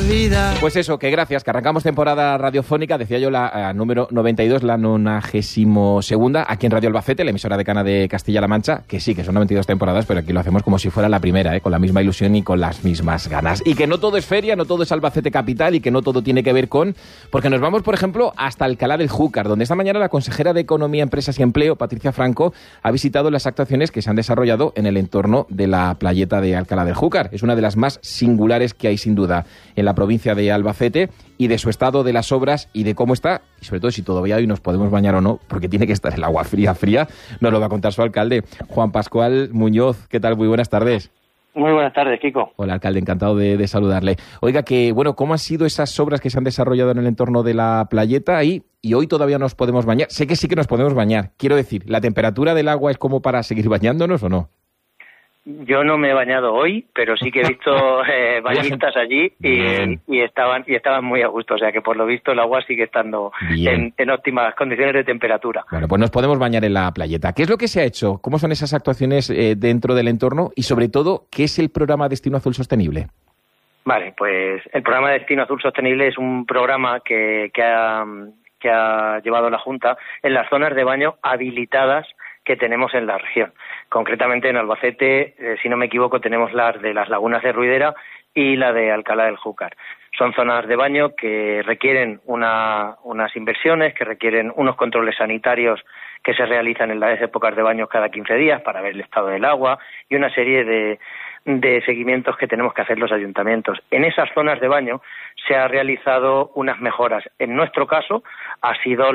vida. Pues eso, que gracias, que arrancamos temporada radiofónica, decía yo la número 92, la 92ª, aquí en Radio Albacete, la emisora decana de Castilla-La Mancha, que sí, que son 92 temporadas, pero aquí lo hacemos como si fuera la primera, con la misma ilusión y con las mismas ganas. Y que no todo es feria, no todo es Albacete capital y que no todo tiene que ver con... Porque nos vamos, por ejemplo, hasta Alcalá del Júcar, donde esta mañana la consejera de Economía, Empresas y Empleo, Patricia Franco, ha visitado las actuaciones que se han desarrollado en el entorno de la playeta de Alcalá del Júcar. Es una de las más singulares que hay, sin duda, en la provincia de Albacete, y de su estado de las obras y de cómo está, y sobre todo si todavía hoy nos podemos bañar o no, porque tiene que estar el agua fría, nos lo va a contar su alcalde, Juan Pascual Muñoz. ¿Qué tal? Muy buenas tardes. Muy buenas tardes, Kiko. Hola, alcalde, encantado de saludarle. Oiga, que bueno, ¿cómo han sido esas obras que se han desarrollado en el entorno de la playeta ahí? Y hoy todavía nos podemos bañar. Sé que sí que nos podemos bañar. Quiero decir, ¿la temperatura del agua es como para seguir bañándonos o no? Yo no me he bañado hoy, pero sí que he visto bañistas allí y estaban muy a gusto. O sea que por lo visto el agua sigue estando en óptimas condiciones de temperatura. Bueno, pues nos podemos bañar en la playeta. ¿Qué es lo que se ha hecho? ¿Cómo son esas actuaciones dentro del entorno? Y sobre todo, ¿qué es el programa Destino Azul Sostenible? Vale, pues el programa Destino Azul Sostenible es un programa que ha llevado la Junta en las zonas de baño habilitadas que tenemos en la región. Concretamente en Albacete, si no me equivoco, tenemos las de las Lagunas de Ruidera y la de Alcalá del Júcar. Son zonas de baño que requieren unas inversiones, que requieren unos controles sanitarios que se realizan en las épocas de baño cada 15 días para ver el estado del agua y una serie de seguimientos que tenemos que hacer los ayuntamientos. En esas zonas de baño se ha realizado unas mejoras. En nuestro caso ha sido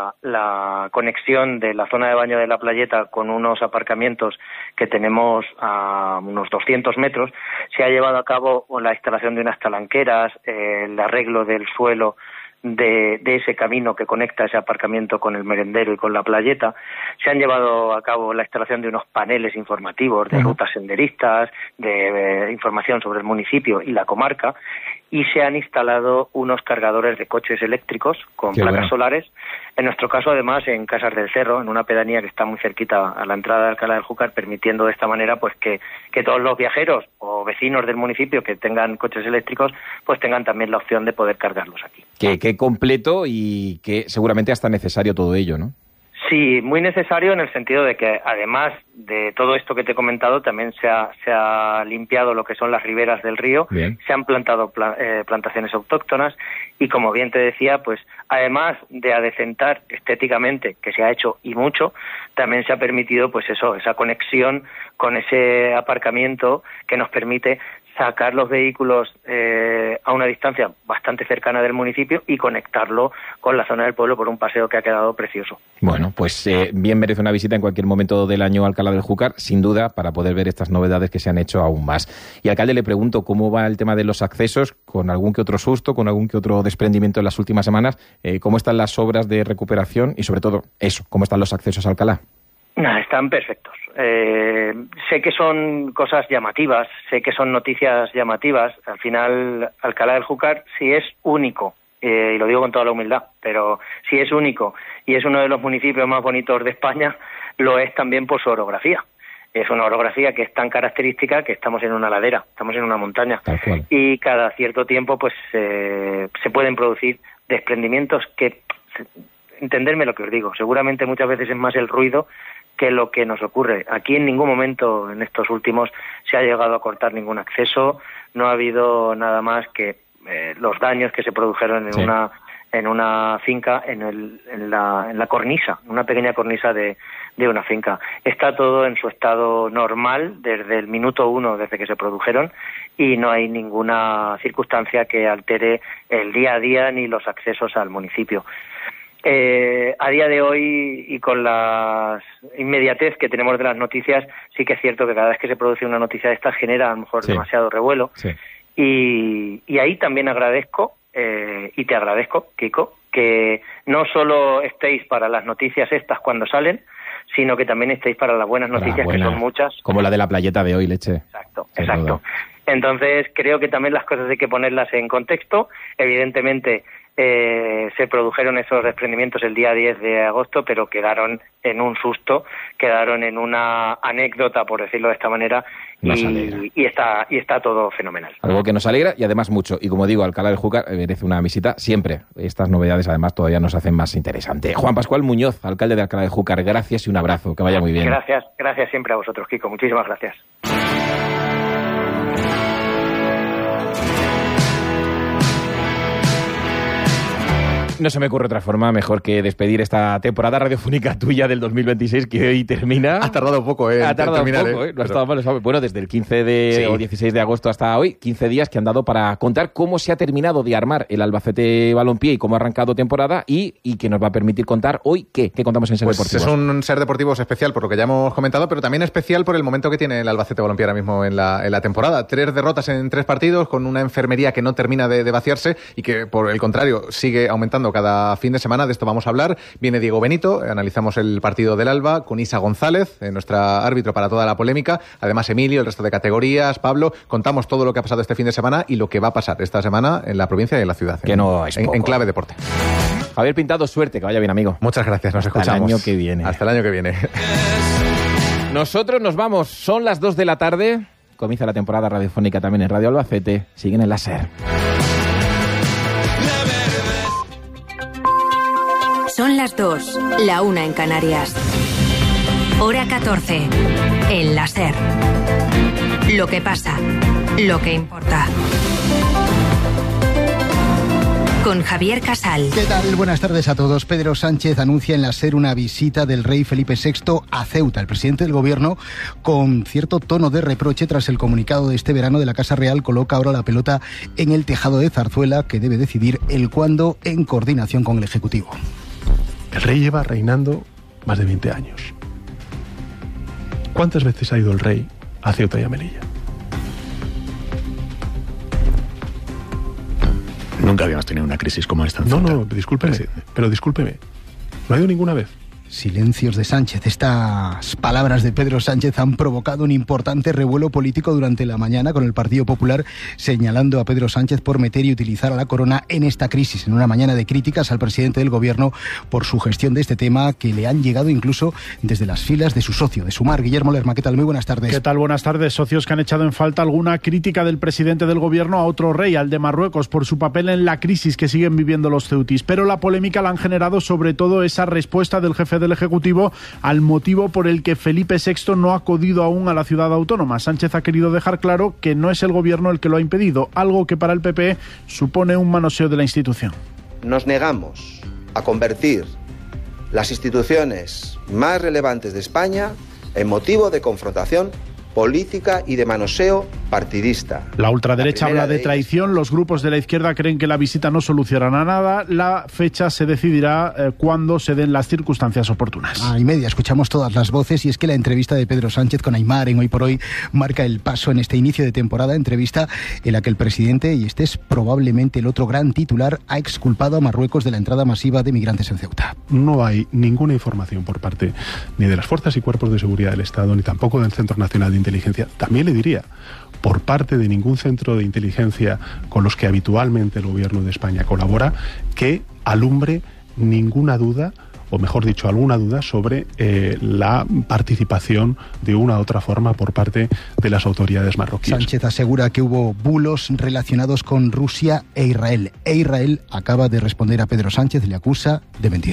la conexión de la zona de baño de la playeta con unos aparcamientos que tenemos a unos 200 metros. Se ha llevado a cabo la instalación de unas talanqueras, el arreglo del suelo de ese camino que conecta ese aparcamiento con el merendero y con la playeta. Se han llevado a cabo la instalación de unos paneles informativos de rutas senderistas, de información sobre el municipio y la comarca, y se han instalado unos cargadores de coches eléctricos con placas solares. En nuestro caso, además, en Casas del Cerro, en una pedanía que está muy cerquita a la entrada de Alcalá del Júcar, permitiendo de esta manera pues que todos los viajeros o vecinos del municipio que tengan coches eléctricos pues tengan también la opción de poder cargarlos aquí. Qué completo y que seguramente hasta necesario todo ello, ¿no? Sí, muy necesario en el sentido de que además de todo esto que te he comentado también se ha limpiado lo que son las riberas del río, se han plantado plantaciones autóctonas y como bien te decía, pues además de adecentar estéticamente, que se ha hecho y mucho, también se ha permitido pues eso, esa conexión con ese aparcamiento que nos permite sacar los vehículos a una distancia bastante cercana del municipio y conectarlo con la zona del pueblo por un paseo que ha quedado precioso. Bueno, pues bien merece una visita en cualquier momento del año a Alcalá del Júcar, sin duda, para poder ver estas novedades que se han hecho aún más. Y alcalde, le pregunto, ¿cómo va el tema de los accesos? Con algún que otro susto, con algún que otro desprendimiento en las últimas semanas, ¿cómo están las obras de recuperación? Y sobre todo, eso, ¿cómo están los accesos a Alcalá? Están perfectos. Sé que son cosas llamativas, sé que son noticias llamativas. Al final, Alcalá del Júcar sí es único, y lo digo con toda la humildad, pero si es único y es uno de los municipios más bonitos de España, lo es también por su orografía. Es una orografía que es tan característica que estamos en una ladera, estamos en una montaña. Y cada cierto tiempo pues se pueden producir desprendimientos que, entenderme lo que os digo, seguramente muchas veces es más el ruido que lo que nos ocurre. Aquí en ningún momento en estos últimos se ha llegado a cortar ningún acceso, no ha habido nada más que los daños que se produjeron en una finca, en la cornisa, una pequeña cornisa de una finca. Está todo en su estado normal desde el minuto 1, desde que se produjeron, y no hay ninguna circunstancia que altere el día a día ni los accesos al municipio. A día de hoy y con la inmediatez que tenemos de las noticias, sí que es cierto que cada vez que se produce una noticia de estas genera a lo mejor demasiado revuelo. Y ahí también agradezco, y te agradezco, Kiko, que no solo estéis para las noticias estas cuando salen, sino que también estéis para las buenas noticias, que son muchas. Como la de la playeta de hoy, Leche. Exacto. Entonces creo que también las cosas hay que ponerlas en contexto. Evidentemente se produjeron esos desprendimientos el día 10 de agosto, pero quedaron en un susto, quedaron en una anécdota, por decirlo de esta manera, y está todo fenomenal. Algo que nos alegra y además mucho. Y como digo, Alcalá del Júcar merece una visita siempre. Estas novedades además todavía nos hacen más interesante. Juan Pascual Muñoz, alcalde de Alcalá del Júcar, gracias y un abrazo. Que vaya muy bien. Gracias siempre a vosotros, Kiko. Muchísimas gracias. No se me ocurre otra forma mejor que despedir esta temporada radiofónica tuya del 2026 que hoy termina. Ha tardado poco, ¿eh? Ha tardado poco, ¿eh? No ha estado mal. Bueno, desde el 15 o 16 de agosto hasta hoy, 15 días que han dado para contar cómo se ha terminado de armar el Albacete Balompié y cómo ha arrancado temporada y que nos va a permitir contar hoy ¿qué contamos en Ser Deportivos? Es un Ser Deportivos especial por lo que ya hemos comentado, pero también especial por el momento que tiene el Albacete Balompié ahora mismo en la temporada. 3 derrotas en 3 partidos, con una enfermería que no termina de vaciarse y que, por el contrario, sigue aumentando cada fin de semana. De esto vamos a hablar. Viene Diego Benito, analizamos el partido del Alba con Isa González, nuestra árbitro para toda la polémica. Además, Emilio, el resto de categorías, Pablo. Contamos todo lo que ha pasado este fin de semana y lo que va a pasar esta semana en la provincia y en la ciudad. Que no es poco. En clave deporte. Javier Pintado, suerte, que vaya bien, amigo. Muchas gracias, nos escuchamos. Hasta el año que viene. Hasta el año que viene. Nosotros nos vamos, son las 2 de la tarde. Comienza la temporada radiofónica también en Radio Albacete. Siguen en la SER. Son las 2, la 1 en Canarias. Hora 14, en la SER. Lo que pasa, lo que importa. Con Javier Casal. ¿Qué tal? Buenas tardes a todos. Pedro Sánchez anuncia en la SER una visita del rey Felipe VI a Ceuta. El presidente del gobierno, con cierto tono de reproche tras el comunicado de este verano de la Casa Real, coloca ahora la pelota en el tejado de Zarzuela, que debe decidir el cuándo en coordinación con el Ejecutivo. El rey lleva reinando más de 20 años. ¿Cuántas veces ha ido el rey a Ceuta y a Melilla? Nunca habíamos tenido una crisis como esta en Ceuta. No, discúlpeme, pero discúlpeme. ¿No ha ido ninguna vez? Silencios de Sánchez. Estas palabras de Pedro Sánchez han provocado un importante revuelo político durante la mañana, con el Partido Popular señalando a Pedro Sánchez por meter y utilizar a la corona en esta crisis, en una mañana de críticas al presidente del gobierno por su gestión de este tema, que le han llegado incluso desde las filas de su socio, de Sumar. Guillermo Lerma, ¿qué tal? Muy buenas tardes. ¿Qué tal? Buenas tardes. Socios que han echado en falta alguna crítica del presidente del gobierno a otro rey, al de Marruecos, por su papel en la crisis que siguen viviendo los ceutis. Pero la polémica la han generado sobre todo esa respuesta del jefe del Ejecutivo al motivo por el que Felipe VI no ha acudido aún a la ciudad autónoma. Sánchez ha querido dejar claro que no es el gobierno el que lo ha impedido, algo que para el PP supone un manoseo de la institución. Nos negamos a convertir las instituciones más relevantes de España en motivo de confrontación política y de manoseo partidista. La ultraderecha habla de traición, los grupos de la izquierda creen que la visita no solucionará nada, la fecha se decidirá cuando se den las circunstancias oportunas. Y media, escuchamos todas las voces, y es que la entrevista de Pedro Sánchez con Aimar en Hoy por Hoy marca el paso en este inicio de temporada, entrevista en la que el presidente, y este es probablemente el otro gran titular, ha exculpado a Marruecos de la entrada masiva de migrantes en Ceuta. No hay ninguna información por parte ni de las fuerzas y cuerpos de seguridad del Estado, ni tampoco del Centro Nacional de Inteligencia, también le diría, por parte de ningún centro de inteligencia con los que habitualmente el gobierno de España colabora, que alumbre ninguna duda, o mejor dicho, alguna duda sobre la participación de una u otra forma por parte de las autoridades marroquíes. Sánchez asegura que hubo bulos relacionados con Rusia e Israel. E Israel acaba de responder a Pedro Sánchez, le acusa de mentir.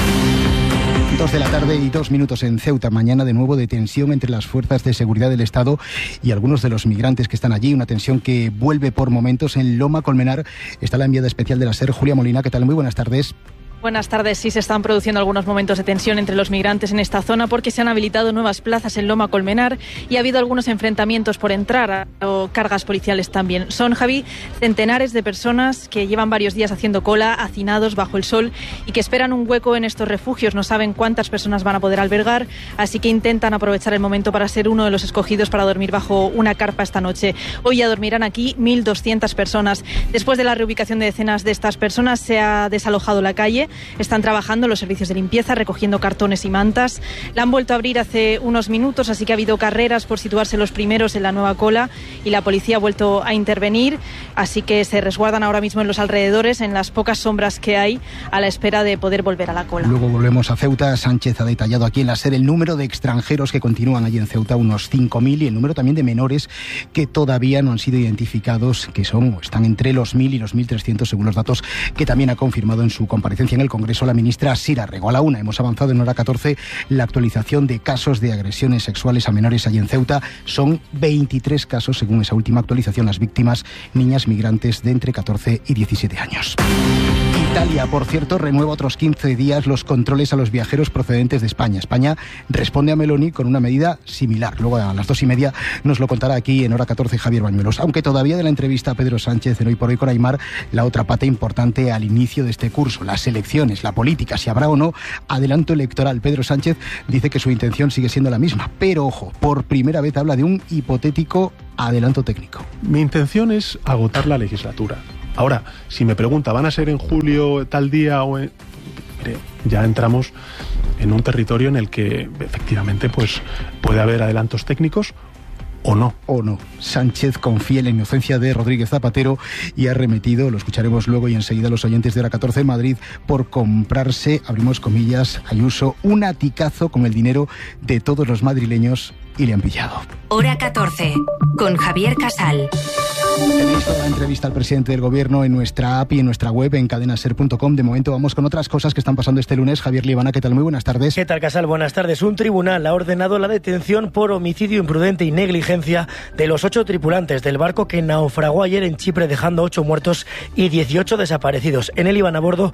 2 de la tarde y 2 minutos en Ceuta. Mañana de nuevo de tensión entre las fuerzas de seguridad del Estado y algunos de los migrantes que están allí. Una tensión que vuelve por momentos en Loma Colmenar. Está la enviada especial de la SER, Julia Molina. ¿Qué tal? Muy buenas tardes. Buenas tardes. Sí, se están produciendo algunos momentos de tensión entre los migrantes en esta zona porque se han habilitado nuevas plazas en Loma Colmenar y ha habido algunos enfrentamientos por entrar o cargas policiales también. Son, Javi, centenares de personas que llevan varios días haciendo cola, hacinados bajo el sol y que esperan un hueco en estos refugios. No saben cuántas personas van a poder albergar, así que intentan aprovechar el momento para ser uno de los escogidos para dormir bajo una carpa esta noche. Hoy ya dormirán aquí 1.200 personas. Después de la reubicación de decenas de estas personas se ha desalojado la calle. están trabajando los servicios de limpieza, recogiendo cartones y mantas. La han vuelto a abrir hace unos minutos, así que ha habido carreras por situarse los primeros en la nueva cola y la policía ha vuelto a intervenir, así que se resguardan ahora mismo en los alrededores, en las pocas sombras que hay, a la espera de poder volver a la cola. Luego volvemos a Ceuta. Sánchez ha detallado aquí en la SER el número de extranjeros que continúan allí en Ceuta, unos 5.000, y el número también de menores que todavía no han sido identificados, que están entre los 1.000 y los 1.300 según los datos que también ha confirmado en su comparecencia en el Congreso la ministra Sira Rego. A la 1 hemos avanzado en hora 14 la actualización de casos de agresiones sexuales a menores allí en Ceuta. Son 23 casos según esa última actualización. Las víctimas, niñas migrantes de entre 14 y 17 años. Italia, por cierto, renueva otros 15 días los controles a los viajeros procedentes de España. España responde a Meloni con una medida similar. Luego a las 2:30 nos lo contará aquí en hora 14 Javier Bañuelos. Aunque todavía de la entrevista a Pedro Sánchez en Hoy por Hoy con Aymar, la otra pata importante al inicio de este curso, las elecciones, la política, si habrá o no adelanto electoral. Pedro Sánchez dice que su intención sigue siendo la misma, pero ojo, por primera vez habla de un hipotético adelanto técnico. Mi intención es agotar la legislatura. Ahora, si me pregunta, ¿van a ser en julio tal día o en...? Mire, ya entramos en un territorio en el que efectivamente pues puede haber adelantos técnicos o no. Sánchez confía en la inocencia de Rodríguez Zapatero y ha arremetido, lo escucharemos luego y enseguida los oyentes de hora 14 en Madrid, por comprarse, abrimos comillas, Ayuso, un aticazo con el dinero de todos los madrileños y le han pillado. Hora 14, con Javier Casal. Tenéis toda la entrevista al presidente del gobierno en nuestra app y en nuestra web en cadenaser.com. De momento vamos con otras cosas que están pasando este lunes. Javier Liebana, ¿qué tal? Muy buenas tardes. ¿Qué tal, Casal? Buenas tardes. Un tribunal ha ordenado la detención por homicidio imprudente y negligencia de los 8 tripulantes del barco que naufragó ayer en Chipre, dejando 8 muertos y 18 desaparecidos. En él iban a bordo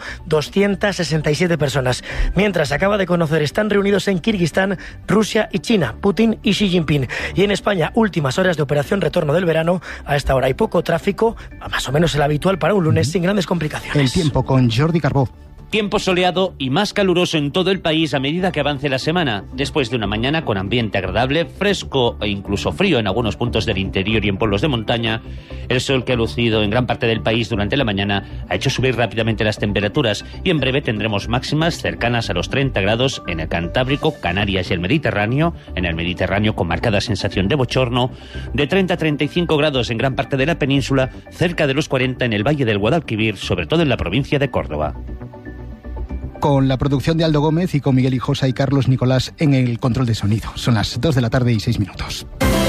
267 personas. Mientras se acaba de conocer, están reunidos en Kirguistán, Rusia y China, Putin y Xi Jinping. Y en España, últimas horas de operación retorno del verano. A esta hora hay poco tráfico, más o menos el habitual para un lunes, sin grandes complicaciones. El tiempo con Jordi Carbó. Tiempo soleado y más caluroso en todo el país a medida que avance la semana. Después de una mañana con ambiente agradable, fresco e incluso frío en algunos puntos del interior y en pueblos de montaña, el sol que ha lucido en gran parte del país durante la mañana ha hecho subir rápidamente las temperaturas y en breve tendremos máximas cercanas a los 30 grados en el Cantábrico, Canarias y el Mediterráneo. En el Mediterráneo con marcada sensación de bochorno, de 30 a 35 grados en gran parte de la península, cerca de los 40 en el Valle del Guadalquivir, sobre todo en la provincia de Córdoba. Con la producción de Aldo Gómez y con Miguel Hijosa y Carlos Nicolás en el control de sonido. Son las 2 de la tarde y 6 minutos.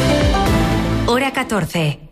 Hora 14.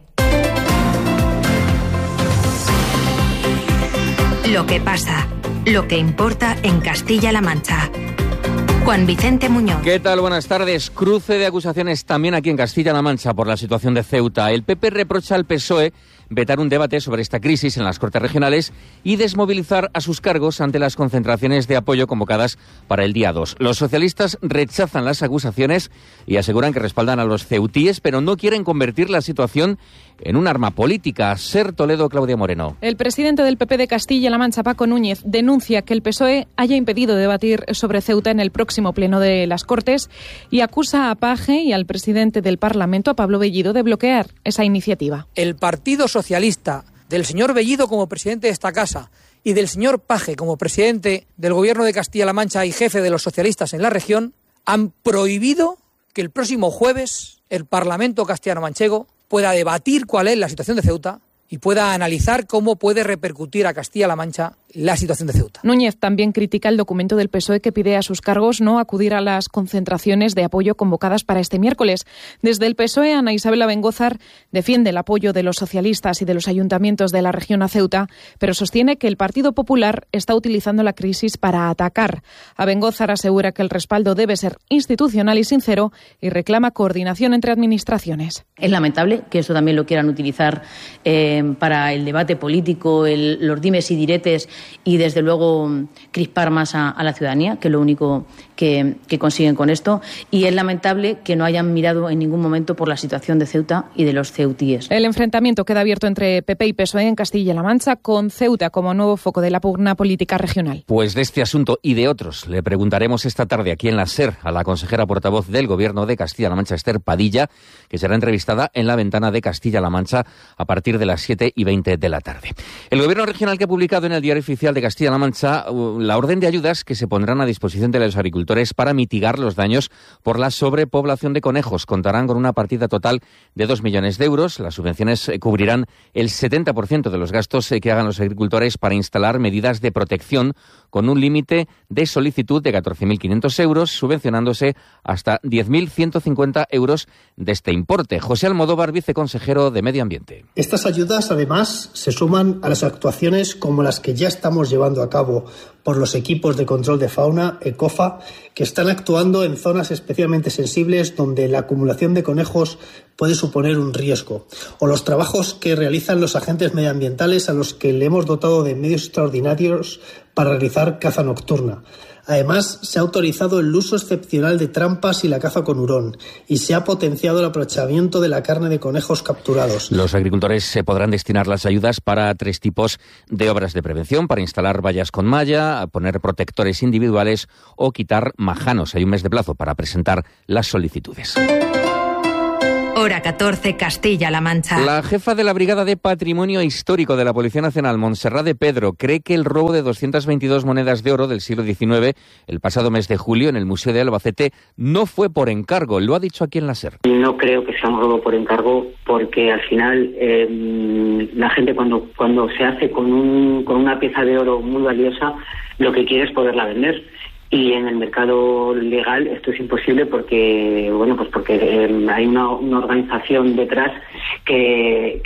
Lo que pasa, lo que importa en Castilla-La Mancha. Juan Vicente Muñoz. ¿Qué tal? Buenas tardes. Cruce de acusaciones también aquí en Castilla-La Mancha por la situación de Ceuta. El PP reprocha al PSOE vetar un debate sobre esta crisis en las Cortes Regionales y desmovilizar a sus cargos ante las concentraciones de apoyo convocadas para el día 2. Los socialistas rechazan las acusaciones y aseguran que respaldan a los ceutíes, pero no quieren convertir la situación en un arma política. Ser Toledo, Claudia Moreno. El presidente del PP de Castilla-La Mancha, Paco Núñez, denuncia que el PSOE haya impedido debatir sobre Ceuta en el próximo pleno de las Cortes y acusa a Page y al presidente del Parlamento, a Pablo Bellido, de bloquear esa iniciativa. El Partido Socialista, del señor Bellido como presidente de esta casa y del señor Page como presidente del Gobierno de Castilla-La Mancha y jefe de los socialistas en la región, han prohibido que el próximo jueves el Parlamento castellano-manchego pueda debatir cuál es la situación de Ceuta y pueda analizar cómo puede repercutir a Castilla-La Mancha la situación de Ceuta. Núñez también critica el documento del PSOE que pide a sus cargos no acudir a las concentraciones de apoyo convocadas para este miércoles. Desde el PSOE, Ana Isabel Abengózar defiende el apoyo de los socialistas y de los ayuntamientos de la región a Ceuta, pero sostiene que el Partido Popular está utilizando la crisis para atacar. Abengózar asegura que el respaldo debe ser institucional y sincero y reclama coordinación entre administraciones. Es lamentable que esto también lo quieran utilizar para el debate político, los dimes y diretes y, desde luego, crispar más a la ciudadanía, que es lo único que consiguen con esto. Y es lamentable que no hayan mirado en ningún momento por la situación de Ceuta y de los ceutíes. El enfrentamiento queda abierto entre PP y PSOE en Castilla-La Mancha, con Ceuta como nuevo foco de la pugna política regional. Pues de este asunto y de otros le preguntaremos esta tarde aquí en la SER a la consejera portavoz del Gobierno de Castilla-La Mancha, Esther Padilla, que será entrevistada en La Ventana de Castilla-La Mancha a partir de las 7:20 de la tarde. El Gobierno regional, que ha publicado en el Diario Oficial de Castilla-La Mancha la orden de ayudas que se pondrán a disposición de los agricultores para mitigar los daños por la sobrepoblación de conejos. Contarán con una partida total de 2 millones de euros. Las subvenciones cubrirán el 70% de los gastos que hagan los agricultores para instalar medidas de protección, con un límite de solicitud de 14.500 euros, subvencionándose hasta 10.150 euros de este importe. José Almodóvar, viceconsejero de Medio Ambiente. Estas ayudas, además, se suman a las actuaciones como las que ya estamos llevando a cabo por los equipos de control de fauna, ECOFA, que están actuando en zonas especialmente sensibles donde la acumulación de conejos puede suponer un riesgo, o los trabajos que realizan los agentes medioambientales a los que le hemos dotado de medios extraordinarios para realizar caza nocturna. Además, se ha autorizado el uso excepcional de trampas y la caza con hurón, y se ha potenciado el aprovechamiento de la carne de conejos capturados. Los agricultores se podrán destinar las ayudas para 3 tipos de obras de prevención: para instalar vallas con malla, poner protectores individuales o quitar majanos. Hay un mes de plazo para presentar las solicitudes. Hora 14, Castilla-La Mancha. La jefa de la Brigada de Patrimonio Histórico de la Policía Nacional, Montserrat de Pedro, cree que el robo de 222 monedas de oro del siglo XIX el pasado mes de julio en el Museo de Albacete no fue por encargo. Lo ha dicho aquí en la SER. No creo que sea un robo por encargo, porque al final la gente cuando se hace con una pieza de oro muy valiosa, lo que quiere es poderla vender. Y en el mercado legal esto es imposible porque hay una organización detrás que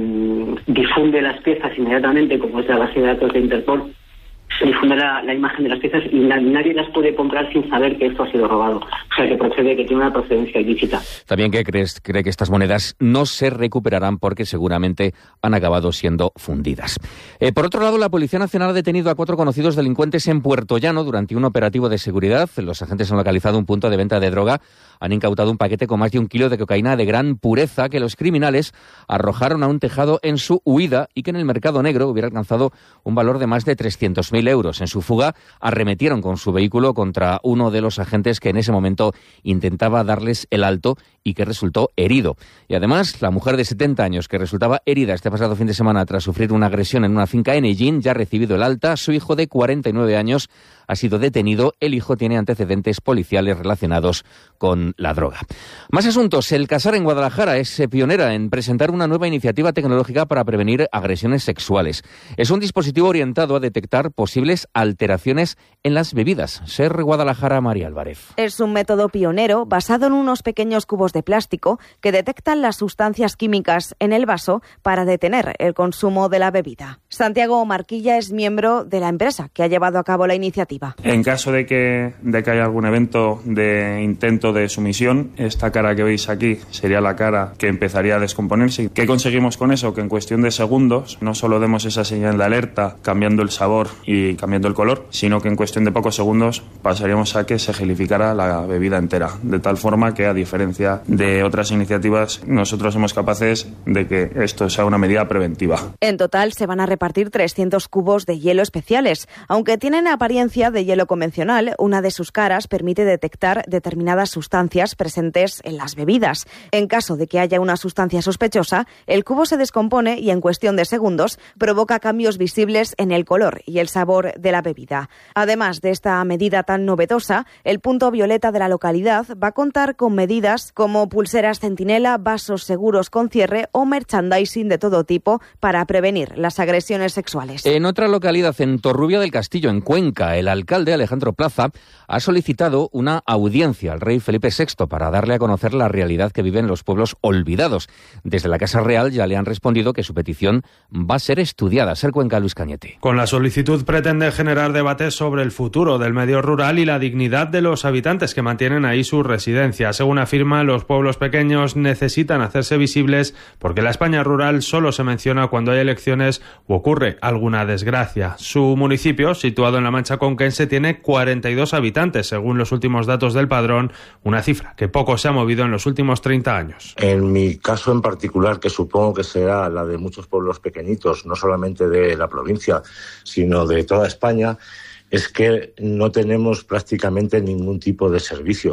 difunde las piezas inmediatamente, como es la base de datos de Interpol. Se difunde la imagen de las piezas y nadie las puede comprar sin saber que esto ha sido robado. O sea, que tiene una procedencia ilícita. También cree que estas monedas no se recuperarán porque seguramente han acabado siendo fundidas. Por otro lado, la Policía Nacional ha detenido a 4 conocidos delincuentes en Puerto Llano durante un operativo de seguridad. Los agentes han localizado un punto de venta de droga. Han incautado un paquete con más de 1 kilo de cocaína de gran pureza que los criminales arrojaron a un tejado en su huida y que en el mercado negro hubiera alcanzado un valor de más de 300.000 euros. En su fuga arremetieron con su vehículo contra uno de los agentes que en ese momento intentaba darles el alto y que resultó herido. Y además, la mujer de 70 años que resultaba herida este pasado fin de semana tras sufrir una agresión en una finca en Ellín ya ha recibido el alta. Su hijo de 49 años ha sido detenido. El hijo tiene antecedentes policiales relacionados con la droga. Más asuntos. El Casar en Guadalajara es pionera en presentar una nueva iniciativa tecnológica para prevenir agresiones sexuales. Es un dispositivo orientado a detectar posibles alteraciones en las bebidas. SER Guadalajara, María Álvarez. Es un método pionero basado en unos pequeños cubos de plástico que detectan las sustancias químicas en el vaso para detener el consumo de la bebida. Santiago Marquilla es miembro de la empresa que ha llevado a cabo la iniciativa. En caso de que haya algún evento de intento de sumisión, esta cara que veis aquí sería la cara que empezaría a descomponerse. ¿Qué conseguimos con eso? Que en cuestión de segundos no solo demos esa señal de alerta cambiando el sabor y cambiando el color, sino que en cuestión de pocos segundos pasaríamos a que se gelificara la bebida entera, de tal forma que, a diferencia de otras iniciativas, nosotros somos capaces de que esto sea una medida preventiva. En total se van a repartir 300 cubos de hielo especiales. Aunque tienen apariencia de hielo convencional, una de sus caras permite detectar determinadas sustancias presentes en las bebidas. En caso de que haya una sustancia sospechosa, el cubo se descompone y en cuestión de segundos provoca cambios visibles en el color y el sabor de la bebida. Además de esta medida tan novedosa, el punto violeta de la localidad va a contar con medidas como pulseras centinela, vasos seguros con cierre o merchandising de todo tipo para prevenir las agresiones sexuales. En otra localidad, en Torrubia del Castillo, en Cuenca, el alcalde Alejandro Plaza ha solicitado una audiencia al rey Felipe VI para darle a conocer la realidad que viven los pueblos olvidados. Desde la Casa Real ya le han respondido que su petición va a ser estudiada. SER Cuenca, Luis Cañete. Con la solicitud pretende generar debates sobre el futuro del medio rural y la dignidad de los habitantes que mantienen ahí su residencia. Según afirma, los pueblos pequeños necesitan hacerse visibles porque la España rural solo se menciona cuando hay elecciones o ocurre alguna desgracia. Su municipio, situado en la Mancha Conquense, tiene 42 habitantes, según los últimos datos del padrón, una cifra que poco se ha movido en los últimos 30 años. En mi caso en particular, que supongo que será la de muchos pueblos pequeñitos, no solamente de la provincia, sino de toda España, es que no tenemos prácticamente ningún tipo de servicios.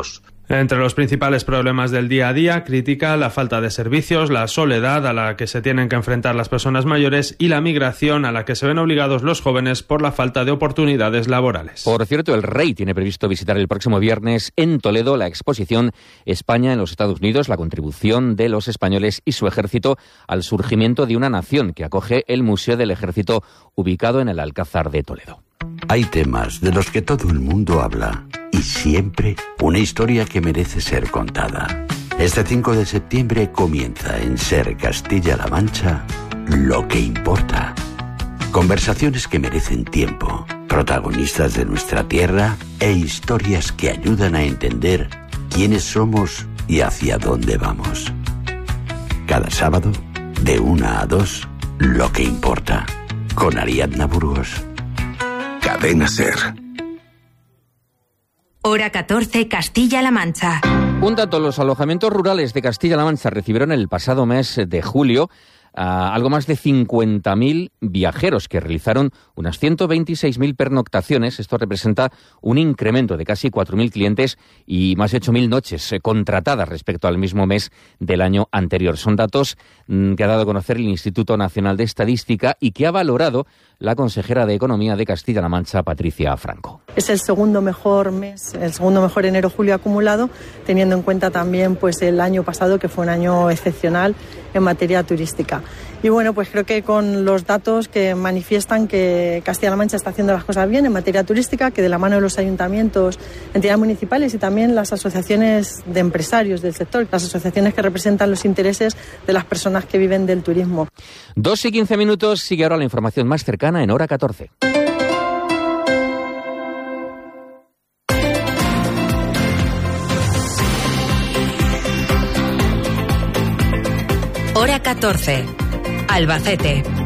Entre los principales problemas del día a día, critica la falta de servicios, la soledad a la que se tienen que enfrentar las personas mayores y la migración a la que se ven obligados los jóvenes por la falta de oportunidades laborales. Por cierto, el rey tiene previsto visitar el próximo viernes en Toledo la exposición España en los Estados Unidos, la contribución de los españoles y su ejército al surgimiento de una nación, que acoge el Museo del Ejército ubicado en el Alcázar de Toledo. Hay temas de los que todo el mundo habla y siempre una historia que merece ser contada. Este 5 de septiembre comienza en Ser Castilla-La Mancha Lo que importa. Conversaciones que merecen tiempo, protagonistas de nuestra tierra e historias que ayudan a entender quiénes somos y hacia dónde vamos. Cada sábado, de 1 a 2, Lo que importa, con Ariadna Burgos. Cadena SER. Hora 14, Castilla-La Mancha. Un dato: los alojamientos rurales de Castilla-La Mancha recibieron el pasado mes de julio a algo más de 50.000 viajeros que realizaron unas 126.000 pernoctaciones. Esto representa un incremento de casi 4.000 clientes y más de 8.000 noches contratadas respecto al mismo mes del año anterior. Son datos que ha dado a conocer el Instituto Nacional de Estadística y que ha valorado la consejera de Economía de Castilla-La Mancha, Patricia Franco. Es el segundo mejor mes, el segundo mejor enero-julio acumulado, teniendo en cuenta también pues el año pasado, que fue un año excepcional en materia turística. Y bueno, pues creo que con los datos que manifiestan que Castilla-La Mancha está haciendo las cosas bien en materia turística, que de la mano de los ayuntamientos, entidades municipales y también las asociaciones de empresarios del sector, las asociaciones que representan los intereses de las personas que viven del turismo. 2:15, sigue ahora la información más cercana en Hora 14. Hora 14. Albacete.